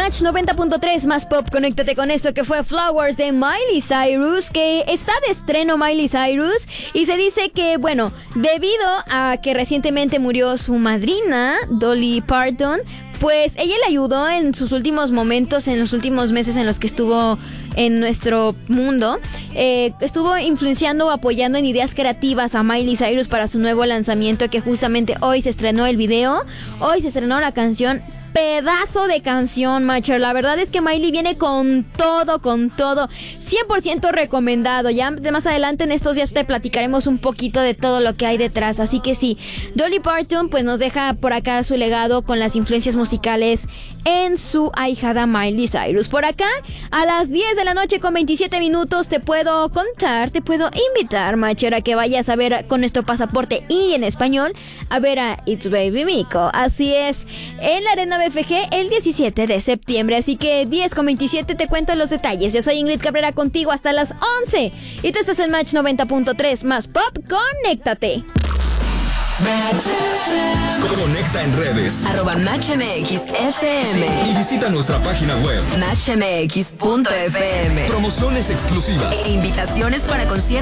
Match 90.3 más pop. Conéctate con esto que fue Flowers de Miley Cyrus, que está de estreno Miley Cyrus, y se dice que, bueno, debido a que recientemente murió su madrina, Dolly Parton, pues ella le ayudó en sus últimos momentos, en los últimos meses en los que estuvo en nuestro mundo. Estuvo influenciando o apoyando en ideas creativas a Miley Cyrus para su nuevo lanzamiento, que justamente hoy se estrenó el video, hoy se estrenó la canción. Pedazo de canción, Macher. La verdad es que Miley viene con todo, 100% recomendado. Ya más adelante en estos días te platicaremos un poquito de todo lo que hay detrás. Así que sí, Dolly Parton pues nos deja por acá su legado con las influencias musicales en su ahijada Miley Cyrus. Por acá, a las 10 de la noche con 27 minutos te puedo contar, te puedo invitar, Macher, a que vayas a ver con nuestro pasaporte y en español, a ver a It's Baby Miko. Así es, en la Arena BFG el 17 de septiembre. Así que 10 con 27 te cuento los detalles. Yo soy Ingrid Cabrera contigo hasta las 11. Y tú estás en Match 90.3 más pop. Conéctate. Conecta en redes @MatchMXFM y visita nuestra página web MatchMX.fm. Promociones exclusivas E invitaciones para conciertos